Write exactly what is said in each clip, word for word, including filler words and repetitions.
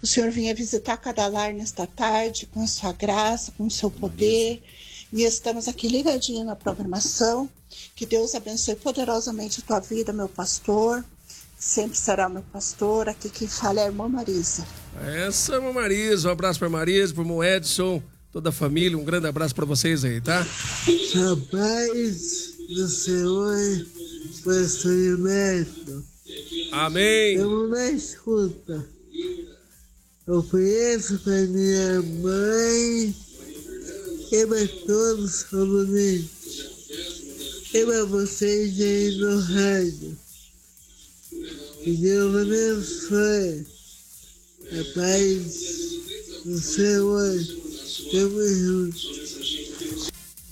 o Senhor venha visitar cada lar nesta tarde, com a sua graça, com o seu poder. E estamos aqui ligadinhos na programação. Que Deus abençoe poderosamente a tua vida, meu pastor. Sempre será meu pastor. Aqui quem fala é a irmã Marisa. Essa é a irmã Marisa. Um abraço para Marisa, para o irmão Edson, toda a família. Um grande abraço para vocês aí, tá? A paz do Senhor, pastor Gilberto. Amém. Estamos na escuta. Eu conheço para minha mãe e para todos os comunistas. E para vocês aí no rádio. Que Deus abençoe. A paz do Senhor. Tamo juntos.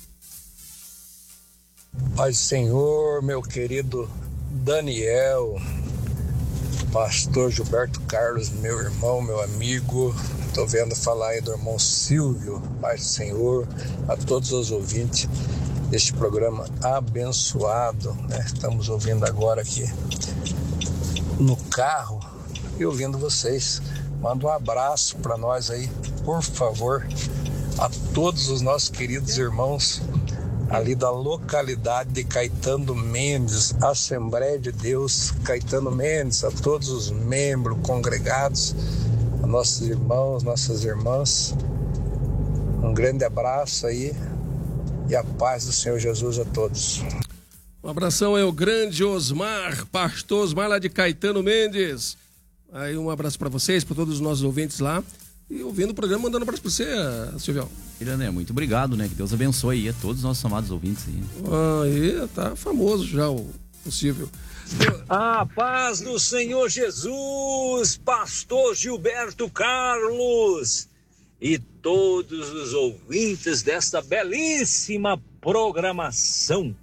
Paz do Senhor, meu querido Daniel, pastor Gilberto Carlos, meu irmão, meu amigo. Estou vendo falar aí do irmão Silvio. Paz do Senhor a todos os ouvintes deste programa abençoado, né? Estamos ouvindo agora aqui no carro e ouvindo vocês. Manda um abraço para nós aí, por favor, a todos os nossos queridos irmãos ali da localidade de Caetano Mendes, Assembleia de Deus, Caetano Mendes, a todos os membros congregados, a nossos irmãos, nossas irmãs. Um grande abraço aí e a paz do Senhor Jesus a todos. Um abração é o grande Osmar, pastor Osmar lá de Caetano Mendes. Aí um abraço para vocês, para todos os nossos ouvintes lá. E ouvindo o programa, mandando um abraço para você, Silvio. Né? Muito obrigado, né? Que Deus abençoe aí a todos os nossos amados ouvintes aí. Aí, tá famoso já o, o Silvio. A paz do Senhor Jesus, pastor Gilberto Carlos e todos os ouvintes desta belíssima programação.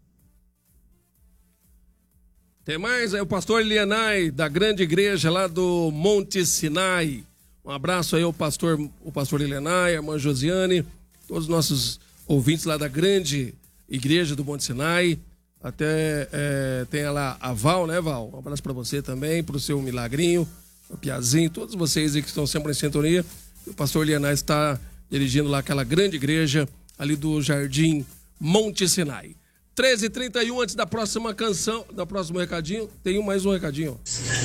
Tem mais aí o pastor Elianai, da grande igreja lá do Monte Sinai. Um abraço aí ao pastor, o pastor Elianai, a irmã Josiane, todos os nossos ouvintes lá da grande igreja do Monte Sinai. Até é, tem lá a Val, né, Val? Um abraço para você também, para o seu Milagrinho, o Piazinho, todos vocês aí que estão sempre em sintonia. O pastor Elianai está dirigindo lá aquela grande igreja ali do Jardim Monte Sinai. treze e trinta e um, antes da próxima canção, da próximo recadinho, tem mais um recadinho.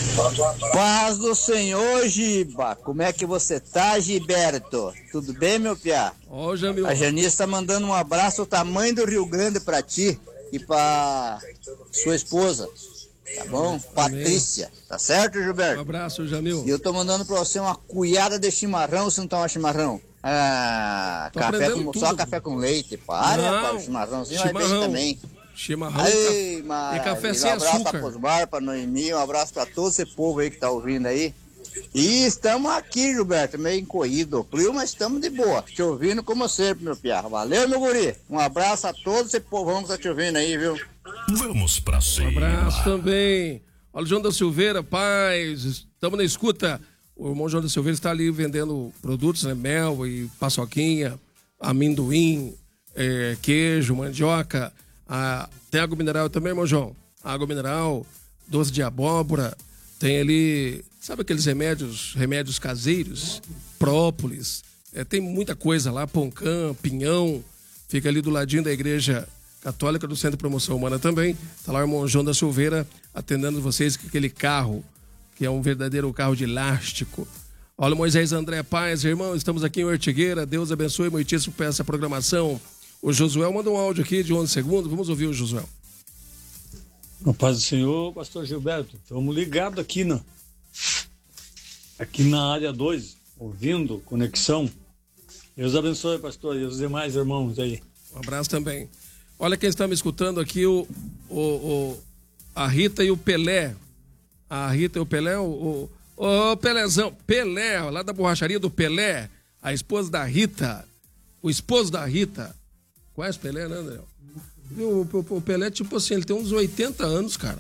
Paz do Senhor, Giba. Como é que você tá, Gilberto? Tudo bem, meu piá? Ó, Jamil. A Janice tá mandando um abraço ao tamanho do Rio Grande pra ti e pra sua esposa. Tá bom? Amém. Patrícia. Tá certo, Gilberto? Um abraço, Jamil. E eu tô mandando pra você uma cuiada de chimarrão, se não tomar chimarrão. Ah, café com, só café com leite. Para, rapaz, o chimarrãozinho vai bem também. Chimarrão Ei, e, ca... e café sem um abraço açúcar. Pra Cosmar, pra Noemi, um abraço pra todo esse povo aí que tá ouvindo aí. E estamos aqui, Gilberto, meio encorrido, frio, mas estamos de boa. Te ouvindo como sempre, meu piá. Valeu, meu guri. Um abraço a todos esse povão que tá te ouvindo aí, viu? Vamos pra cima. Um abraço também. Olha o João da Silveira, paz. Estamos na escuta. O irmão João da Silveira está ali vendendo produtos, né? Mel e paçoquinha, amendoim, é, queijo, mandioca. A, tem água mineral também, irmão João? Água mineral, doce de abóbora. Tem ali, sabe aqueles remédios, remédios caseiros? Própolis. É, tem muita coisa lá, poncã, pinhão. Fica ali do ladinho da Igreja Católica do Centro de Promoção Humana também. Está lá o irmão João da Silveira atendendo vocês com aquele carro, que é um verdadeiro carro de elástico. Olha, Moisés André Paz, irmão, estamos aqui em Ortigueira. Deus abençoe muitíssimo por essa programação. O Josué mandou um áudio aqui de onze segundos. Vamos ouvir o Josué. A paz do Senhor, pastor Gilberto. Estamos ligados aqui na, aqui na área dois, ouvindo Conexão. Deus abençoe, pastor, e os demais irmãos aí. Um abraço também. Olha quem está me escutando aqui, o, o, o, a Rita e o Pelé. A Rita e o Pelé, o, o, o Pelézão, Pelé, lá da borracharia do Pelé, a esposa da Rita, o esposo da Rita. Conhece o Pelé, né, Daniel? O, o, o Pelé, tipo assim, ele tem uns oitenta anos, cara.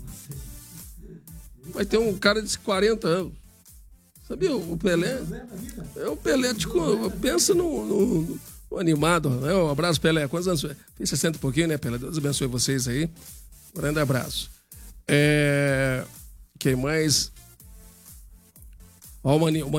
Vai ter um cara de quarenta anos. Sabia, o Pelé? É o Pelé, tipo, pensa no, no, no animado, né? Um abraço, Pelé. Quantos anos? Tem sessenta e pouquinho, né, Pelé? Deus abençoe vocês aí. Um grande abraço. É... Quem mais? Ó, o Maninho.